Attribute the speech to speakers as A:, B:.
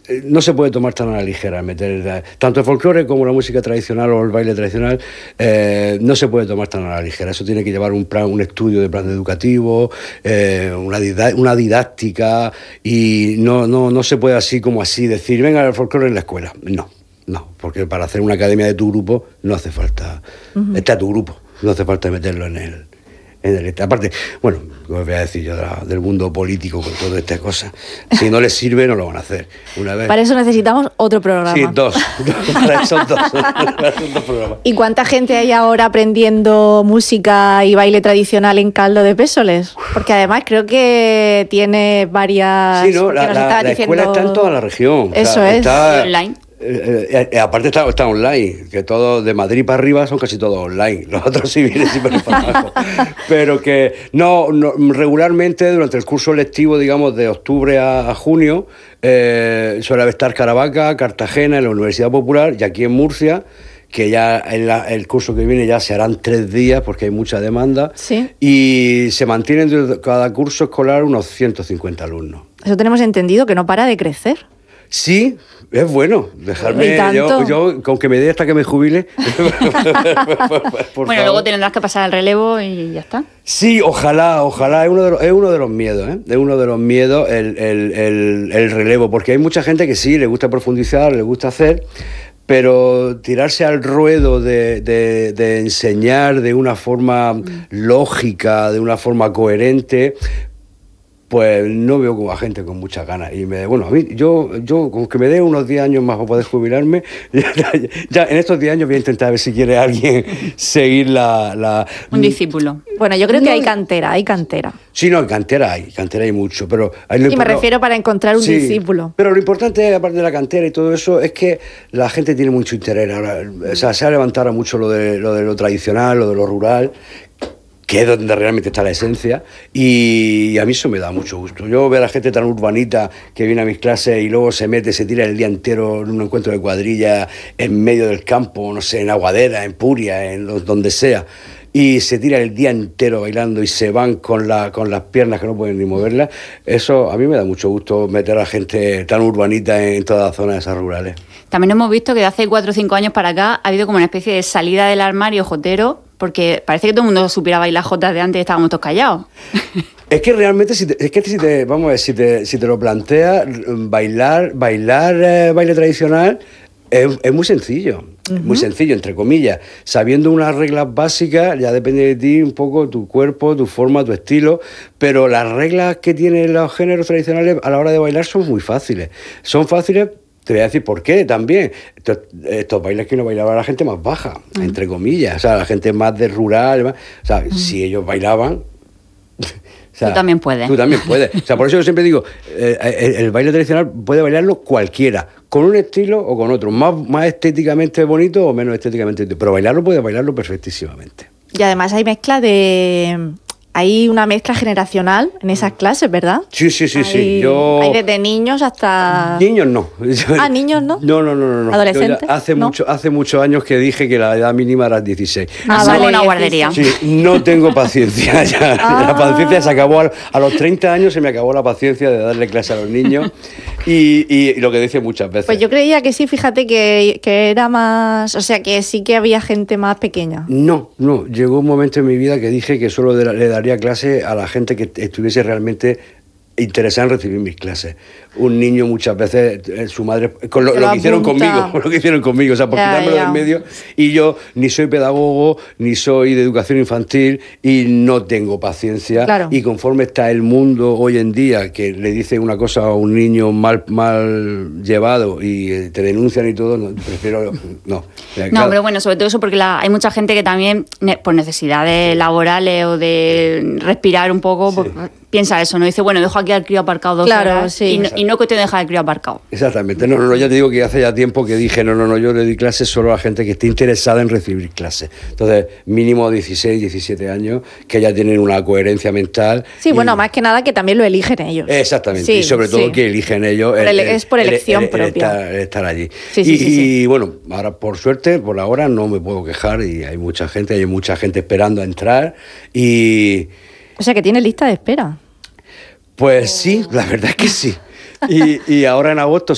A: no se puede tomar tan a la ligera meter tanto el folclore como la música tradicional o el baile tradicional. No se puede tomar tan a la ligera. Eso tiene que llevar un estudio de plan educativo, una didáctica, y no se puede así como así decir venga el folclore en la escuela. No, porque para hacer una academia de tu grupo no hace falta está tu grupo, no hace falta meterlo en el aparte, bueno, os voy a decir yo del mundo político con todas estas cosas. Si no les sirve, no lo van a hacer.
B: Para eso necesitamos otro programa.
A: Sí, dos. Para esos dos programas.
B: ¿Y cuánta gente hay ahora aprendiendo música y baile tradicional en Caldo de Pésoles? Porque además creo que tiene varias...
A: Sí, no, la escuela está en toda la región.
B: Eso es.
A: Está
C: online.
A: Aparte está online, que todo de Madrid para arriba son casi todos online, los otros sí vienen siempre para abajo. Pero que no, regularmente durante el curso lectivo, digamos, de octubre a junio, suele estar Caravaca, Cartagena, en la Universidad Popular, y aquí en Murcia, que ya el curso que viene ya se harán 3 días porque hay mucha demanda,
B: ¿sí? Y
A: se mantienen de cada curso escolar unos 150 alumnos.
B: Eso tenemos entendido que no para de crecer.
A: Sí, es bueno, dejarme, yo con que me dé hasta que me jubile.
C: Bueno, luego tendrás que pasar el relevo y ya está.
A: Sí, ojalá, es uno de los miedos, ¿eh? Es uno de los miedos el relevo, porque hay mucha gente que sí, le gusta profundizar, le gusta hacer, pero tirarse al ruedo de enseñar de una forma lógica, de una forma coherente, pues no veo como a gente con muchas ganas. Y a mí, yo con que me dé unos 10 años más para poder jubilarme, ya en estos 10 años voy a intentar ver si quiere alguien seguir
C: un discípulo.
B: Bueno, yo creo que hay cantera.
A: Sí, no, cantera hay mucho, pero...
B: Y me refiero para encontrar un discípulo.
A: Pero lo importante, aparte de la cantera y todo eso, es que la gente tiene mucho interés ahora. O sea, se ha levantado mucho lo de lo tradicional, lo de lo rural, que es donde realmente está la esencia, y a mí eso me da mucho gusto. Yo veo a la gente tan urbanita que viene a mis clases y luego se tira el día entero en un encuentro de cuadrilla en medio del campo, no sé, en Aguadera, en Puria, donde sea, y se tira el día entero bailando y se van con las piernas que no pueden ni moverlas. Eso a mí me da mucho gusto, meter a la gente tan urbanita en todas las zonas esas rurales.
C: También hemos visto que de hace 4 o 5 años para acá ha habido como una especie de salida del armario jotero, porque parece que todo el mundo supiera bailar jotas de antes y estábamos todos callados.
A: Es que realmente, si te lo planteas, bailar baile tradicional es muy sencillo. Muy sencillo, entre comillas. Sabiendo unas reglas básicas, ya depende de ti un poco tu cuerpo, tu forma, tu estilo, pero las reglas que tienen los géneros tradicionales a la hora de bailar son muy fáciles. Son fáciles. Te voy a decir por qué también. Estos bailes que no bailaba la gente más baja, entre comillas. O sea, la gente más de rural. O sea, si ellos bailaban...
C: O sea, tú también puedes.
A: Tú también puedes. O sea, por eso yo siempre digo, el baile tradicional puede bailarlo cualquiera, con un estilo o con otro, más estéticamente bonito o menos estéticamente bonito, pero puede bailarlo perfectísimamente.
B: Y además hay una mezcla generacional en esas clases, ¿verdad?
A: Sí.
B: Hay desde niños hasta...
A: Niños no.
B: ¿Niños no?
A: No.
B: ¿Adolescentes?
A: Hace muchos años que dije que la edad mínima era 16.
C: Vale, una guardería.
A: Sí, no tengo paciencia ya. La paciencia se acabó a los 30 años, se me acabó la paciencia de darle clase a los niños. Y lo que dice muchas veces.
B: Pues yo creía que sí, fíjate que era más... O sea, que sí que había gente más pequeña.
A: No. Llegó un momento en mi vida que dije que solo le daría clase a la gente que estuviese realmente interesada en recibir mis clases. Un niño muchas veces, su madre, con lo que hicieron conmigo, o sea, por quitármelo del medio, y yo ni soy pedagogo, ni soy de educación infantil, y no tengo paciencia,
B: claro.
A: Y conforme está el mundo hoy en día, que le dicen una cosa a un niño mal llevado y te denuncian y todo, prefiero no.
C: No, pero bueno, sobre todo eso porque hay mucha gente que también, por necesidades laborales o de respirar un poco,
A: sí.
C: Piensa eso, ¿no? Dice, bueno, dejo aquí al crío aparcado 2 horas,
B: sí.
C: y no es cuestión de dejar al crío aparcado.
A: Exactamente, no, ya te digo que hace ya tiempo que dije, no, yo le doy clases solo a la gente que esté interesada en recibir clases. Entonces, mínimo 16, 17 años, que ya tienen una coherencia mental.
B: Sí, bueno, más que nada que también lo eligen ellos.
A: Exactamente,
B: sí,
A: y sobre todo que eligen ellos.
B: Es por elección propia.
A: El estar allí.
B: Sí.
A: Y bueno, ahora por suerte, por ahora no me puedo quejar y hay mucha gente esperando a entrar y...
B: O sea, que tiene lista de espera.
A: Pues sí, la verdad es que sí. Y ahora en agosto